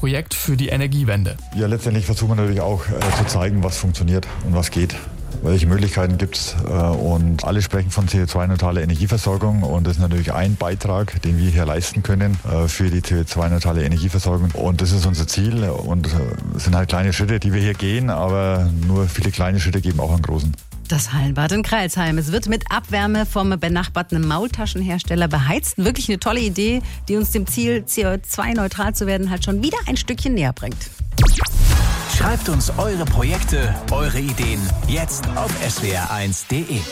Projekt für die Energiewende? Ja, letztendlich versuchen wir natürlich auch zu zeigen, was funktioniert und was geht. Welche Möglichkeiten gibt es? Und alle sprechen von CO2-neutraler Energieversorgung und das ist natürlich ein Beitrag, den wir hier leisten können für die CO2-neutrale Energieversorgung. Und das ist unser Ziel und es sind halt kleine Schritte, die wir hier gehen, aber nur viele kleine Schritte geben auch einen großen. Das Hallenbad in Crailsheim. Es wird mit Abwärme vom benachbarten Maultaschenhersteller beheizt. Wirklich eine tolle Idee, die uns dem Ziel, CO2-neutral zu werden, halt schon wieder ein Stückchen näher bringt. Schreibt uns eure Projekte, eure Ideen jetzt auf swr1.de.